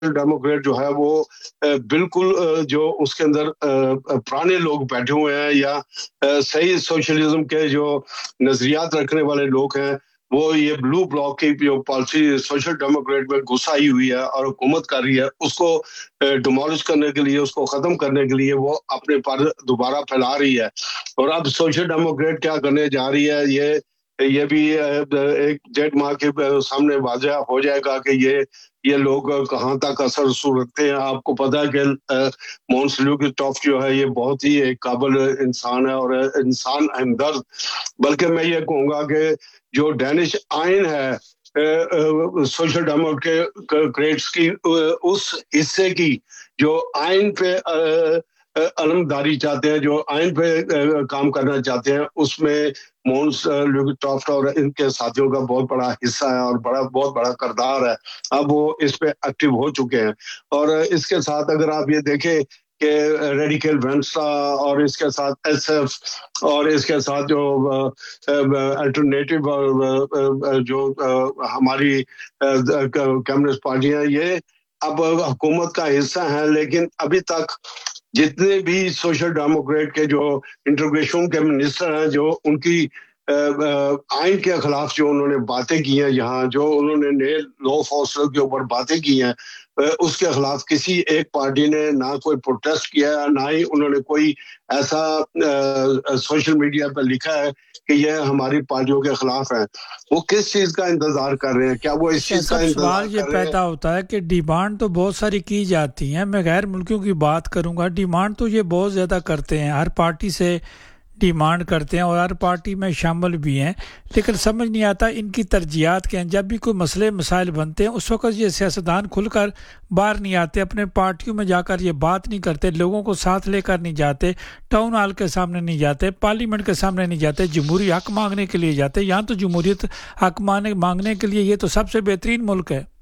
Democrat जो है वो बिल्कुल जो उसके अंदर पुराने लोग बैठे हुए हैं या सही सोशलिज्म के जो नजरियात रखने वाले लोग हैं, वो ये ब्लू ब्लॉक की जो पॉलिसी सोशल डेमोक्रेट में घुसाई हुई है और हुकूमत कर रही है, उसको डिमोलिश करने के लिए, उसको खत्म करने के लिए वो अपने पर दोबारा फैला रही है। और अब सोशल डेमोक्रेट क्या करने जा रही है, ये भी एक डेढ़ माह के सामने वाज़ह हो जाएगा कि ये लोग कहाँ तक असर रसूख रखते हैं। आपको पता है कि मोहन टॉफ जो है ये बहुत ही एक काबिल इंसान है और इंसान हमदर्द। बल्कि मैं ये कहूँगा कि जो डैनिश आइन है सोशल डेमोक्रेट्स की उस हिस्से की जो आइन पे अलमदारी चाहते हैं, जो आइन पे काम करना चाहते हैं, उसमें मोहन टॉफ्ट और इनके साथियों का बहुत बड़ा हिस्सा है और बहुत बड़ा किरदार है। अब वो इस पे एक्टिव हो चुके हैं। और इसके साथ अगर आप ये देखें कि रेडिकल वेंस्टा और इसके साथ एसएफ और इसके साथ जो अल्टरनेटिव जो हमारी कम्युनिस्ट पार्टियां, ये अब हुकूमत का हिस्सा है, लेकिन अभी तक जितने भी सोशल डेमोक्रेट के जो इंटीग्रेशन के मिनिस्टर हैं, जो उनकी आइन के खिलाफ जो उन्होंने बातें की हैं, यहाँ जो उन्होंने नए लॉ फॉर्सर के ऊपर बातें की हैं, उसके खिलाफ किसी एक पार्टी ने ना कोई प्रोटेस्ट किया है, ना ही उन्होंने कोई ऐसा सोशल मीडिया पर लिखा है कि ये हमारी पार्टियों के खिलाफ है। वो किस चीज का इंतजार कर रहे हैं? क्या वो इस चीज का इंतजार ये पैदा होता है कि डिमांड तो बहुत सारी की जाती हैं। मैं गैर मुल्कियों की बात करूंगा, डिमांड तो ये बहुत ज़्यादा करते हैं, हर पार्टी से डिमांड करते हैं और हर पार्टी में शामिल भी हैं, लेकिन समझ नहीं आता इनकी तरजीहात क्या हैं। जब भी कोई मसले मसाइल बनते हैं उस वक्त ये सियासतदान खुलकर बाहर नहीं आते, अपने पार्टियों में जाकर ये बात नहीं करते, लोगों को साथ लेकर नहीं जाते, टाउन हॉल के सामने नहीं जाते, पार्लियामेंट के सामने नहीं जाते, जमहूरी हक मांगने के लिए जाते। यहाँ तो जमहूरियत हक मांगने के लिए ये तो सबसे बेहतरीन मुल्क है।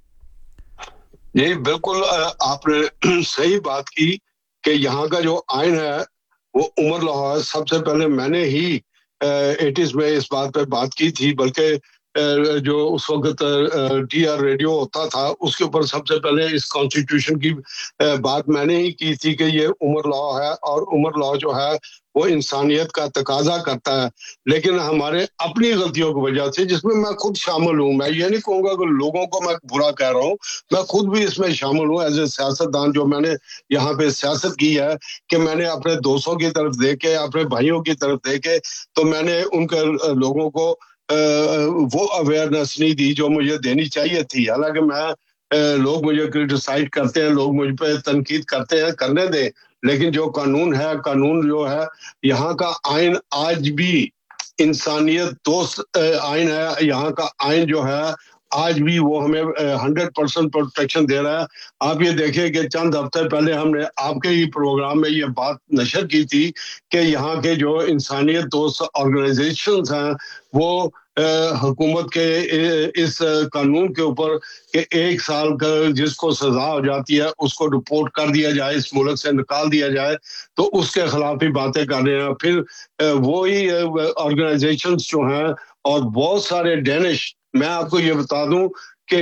जी बिल्कुल, आपने सही बात की कि यहाँ का जो आइन है वो उमर लॉ है। सबसे पहले मैंने ही 80s में इस बात पे बात की थी, बल्कि जो उस वक्त DR रेडियो होता था उसके ऊपर सबसे पहले इस कॉन्स्टिट्यूशन की बात मैंने ही की थी कि ये उमर लॉ है और उमर लॉ जो है वो इंसानियत का तकाजा करता है। लेकिन हमारे अपनी गलतियों की वजह से, जिसमें मैं खुद शामिल हूँ, मैं ये नहीं कहूँगा कि लोगों को मैं बुरा कह रहा हूँ, मैं खुद भी इसमें शामिल हूँ एज ए सियासतदान। जो मैंने यहाँ पे सियासत की है कि मैंने अपने दोस्तों की तरफ देखे, अपने भाइयों की तरफ देखे, तो मैंने उनके लोगों को वो अवेयरनेस नहीं दी जो मुझे देनी चाहिए थी। हालांकि मैं लोग मुझे क्रिटिसाइज करते हैं, लोग मुझ पे तनकीद करते हैं, करने दें, लेकिन जो कानून है, कानून जो है यहाँ का आइन आज भी इंसानियत दोस्त आइन है। यहाँ का आइन जो है आज भी वो हमें 100% प्रोटेक्शन दे रहा है। आप ये देखें कि चंद हफ्ते पहले हमने आपके ही प्रोग्राम में ये बात नशर की थी कि यहाँ के जो इंसानियत दोस्त ऑर्गेनाइजेशंस हैं वो हुकूमत के इस कानून के ऊपर कि 1 साल का जिसको सजा हो जाती है उसको रिपोर्ट कर दिया जाए, इस मुल्क से निकाल दिया जाए, तो उसके खिलाफ ही बातें कर रहे हैं। फिर वही ऑर्गेनाइजेशंस जो हैं और बहुत सारे डेनिश, मैं आपको ये बता दूं कि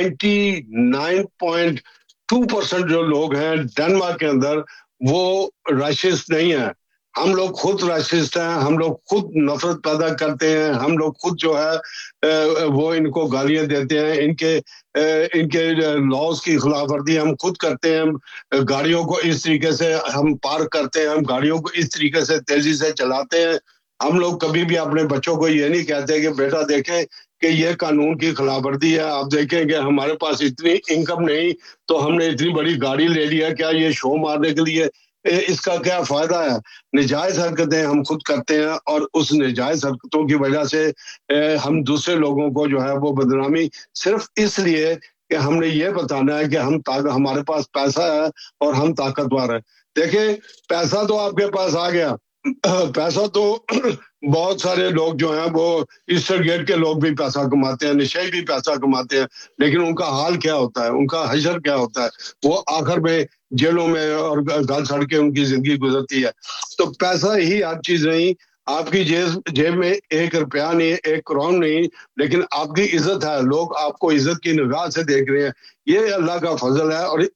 99.2% जो लोग हैं डेनमार्क के अंदर वो राशिस्ट नहीं है। हम लोग खुद राशिस्ट हैं, हम लोग खुद नफरत पैदा करते हैं, हम लोग खुद जो है वो इनको गालियां देते हैं, इनके लॉज की खिलाफवर्जी हम खुद करते हैं। गाड़ियों को इस तरीके से हम पार्क करते हैं, हम गाड़ियों को इस तरीके से तेजी से चलाते हैं। हम लोग कभी भी अपने बच्चों को ये नहीं कहते कि बेटा देखें कि ये कानून की खिलाफवर्जी है। आप देखें कि हमारे पास इतनी इनकम नहीं तो हमने इतनी बड़ी गाड़ी ले लिया, क्या ये शो मारने के लिए? इसका क्या फायदा है? निजायज हरकतें हम खुद करते हैं और उस निजायज हरकतों की वजह से हम दूसरे लोगों को जो है वो बदनामी, सिर्फ इसलिए कि हमने ये बताना है कि हमारे पास पैसा है और हम ताकतवर है। देखिए, पैसा तो आपके पास आ गया, पैसा तो बहुत सारे लोग जो हैं वो ईस्टर गेट के लोग भी पैसा कमाते हैं, नशे भी पैसा कमाते हैं, लेकिन उनका हाल क्या होता है, उनका हशर क्या होता है? वो आखिर में जेलों में और गल सड़ के उनकी जिंदगी गुजरती है। तो पैसा ही हर चीज नहीं, آپ کی جیب میں 1 روپیہ نہیں، 1 کروڑ نہیں، لیکن آپ کی عزت ہے، لوگ آپ کو عزت کی نگاہ سے دیکھ رہے ہیں. یہ اللہ کا فضل ہے. اور